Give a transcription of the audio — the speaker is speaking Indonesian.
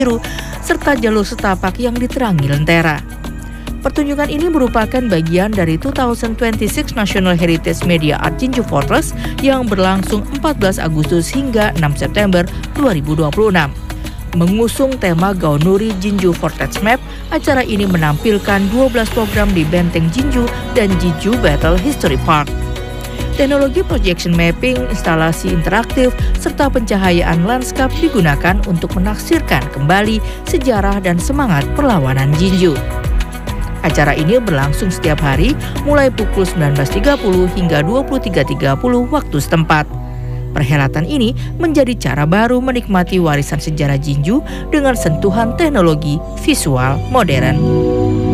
biru, serta jalur setapak yang diterangi lentera. Pertunjukan ini merupakan bagian dari 2026 National Heritage Media Art Jinju Fortress yang berlangsung 14 Agustus hingga 6 September 2026. Mengusung tema Gaonuri Jinju Fortress Map, acara ini menampilkan 12 program di Benteng Jinju dan Jinju Battle History Park. Teknologi projection mapping, instalasi interaktif, serta pencahayaan lanskap digunakan untuk menaksirkan kembali sejarah dan semangat perlawanan Jinju. Acara ini berlangsung setiap hari mulai pukul 19.30 hingga 23.30 waktu setempat. Perhelatan ini menjadi cara baru menikmati warisan sejarah Jinju dengan sentuhan teknologi visual modern.